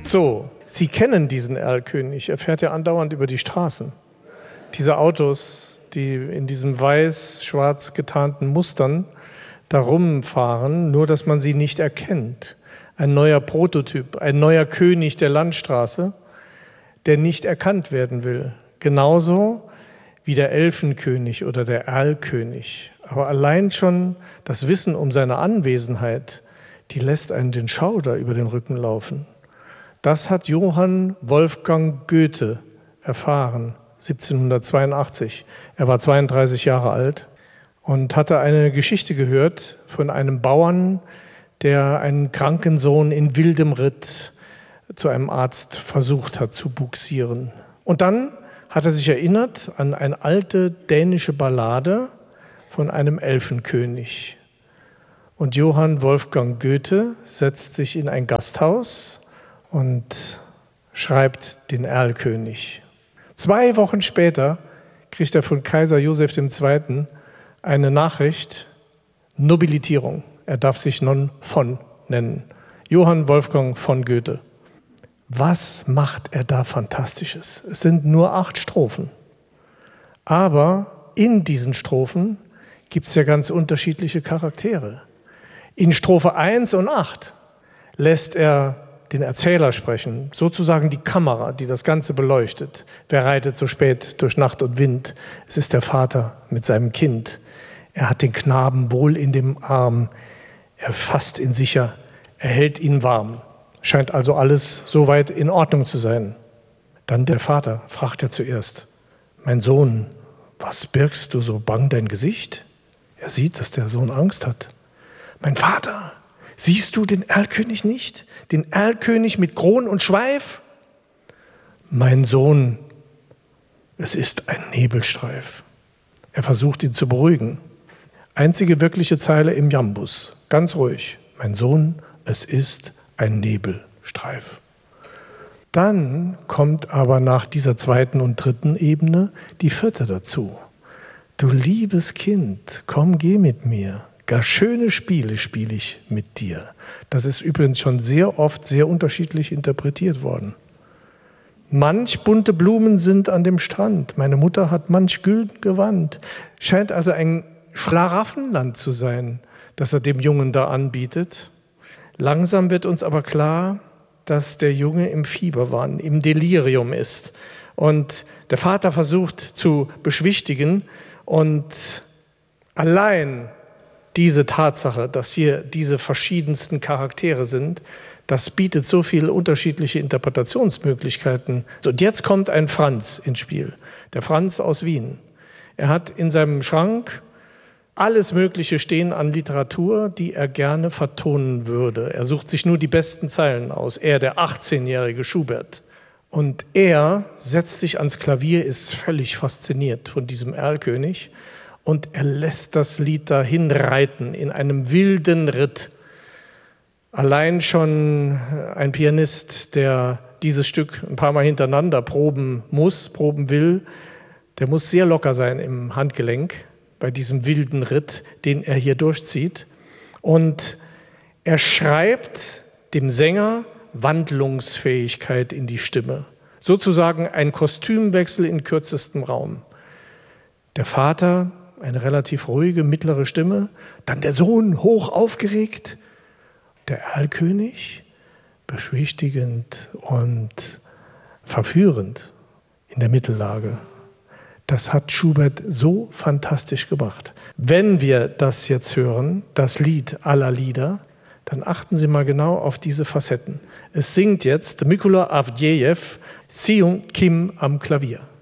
So, Sie kennen diesen Erlkönig. Er fährt ja andauernd über die Straßen. Diese Autos, die in diesen weiß-schwarz getarnten Mustern da rumfahren, nur dass man sie nicht erkennt. Ein neuer Prototyp, ein neuer König der Landstraße, der nicht erkannt werden will. Genauso wie der Elfenkönig oder der Erlkönig. Aber allein schon das Wissen um seine Anwesenheit, die lässt einen den Schauder über den Rücken laufen. Das hat Johann Wolfgang Goethe erfahren, 1782. Er war 32 Jahre alt und hatte eine Geschichte gehört von einem Bauern, der einen kranken Sohn in wildem Ritt zu einem Arzt versucht hat zu bugsieren. Und dann hat er sich erinnert an eine alte dänische Ballade von einem Elfenkönig. Und Johann Wolfgang Goethe setzt sich in ein Gasthaus und schreibt den Erlkönig. 2 Wochen später kriegt er von Kaiser Joseph II. Eine Nachricht, Nobilitierung. Er darf sich nun von nennen. Johann Wolfgang von Goethe. Was macht er da Fantastisches? Es sind nur 8 Strophen. Aber in diesen Strophen gibt es ja ganz unterschiedliche Charaktere. In Strophe 1 und 8 lässt er den Erzähler sprechen, sozusagen die Kamera, die das Ganze beleuchtet. Wer reitet so spät durch Nacht und Wind? Es ist der Vater mit seinem Kind. Er hat den Knaben wohl in dem Arm. Er fasst ihn sicher, er hält ihn warm. Scheint also alles soweit in Ordnung zu sein. Dann der Vater fragt er zuerst: Mein Sohn, was birgst du so bang dein Gesicht? Er sieht, dass der Sohn Angst hat. Mein Vater, siehst du den Erlkönig nicht? Den Erlkönig mit Kron und Schweif? Mein Sohn, es ist ein Nebelstreif. Er versucht ihn zu beruhigen. Einzige wirkliche Zeile im Jambus. Ganz ruhig. Mein Sohn, es ist ein Nebelstreif. Dann kommt aber nach dieser 2. und 3. Ebene die 4. dazu. Du liebes Kind, komm, geh mit mir. Gar schöne Spiele spiele ich mit dir. Das ist übrigens schon sehr oft sehr unterschiedlich interpretiert worden. Manch bunte Blumen sind an dem Strand. Meine Mutter hat manch gülden Gewand. Scheint also ein Schlaraffenland zu sein, das er dem Jungen da anbietet. Langsam wird uns aber klar, dass der Junge im Fieberwahn, im Delirium ist. Und der Vater versucht zu beschwichtigen. Und allein diese Tatsache, dass hier diese verschiedensten Charaktere sind, das bietet so viele unterschiedliche Interpretationsmöglichkeiten. Und jetzt kommt ein Franz ins Spiel, der Franz aus Wien. Er hat in seinem Schrank alles Mögliche stehen an Literatur, die er gerne vertonen würde. Er sucht sich nur die besten Zeilen aus. Er, der 18-jährige Schubert. Und er setzt sich ans Klavier, ist völlig fasziniert von diesem Erlkönig. Und er lässt das Lied dahin reiten in einem wilden Ritt. Allein schon ein Pianist, der dieses Stück ein paar Mal hintereinander proben will, der muss sehr locker sein im Handgelenk bei diesem wilden Ritt, den er hier durchzieht. Und er schreibt dem Sänger Wandlungsfähigkeit in die Stimme. Sozusagen ein Kostümwechsel in kürzestem Raum. Der Vater, eine relativ ruhige, mittlere Stimme. Dann der Sohn, hoch aufgeregt. Der Erlkönig, beschwichtigend und verführend in der Mittellage. Das hat Schubert so fantastisch gemacht. Wenn wir das jetzt hören, das Lied aller Lieder, dann achten Sie mal genau auf diese Facetten. Es singt jetzt Mykola Avdjejew, Seung Kim am Klavier.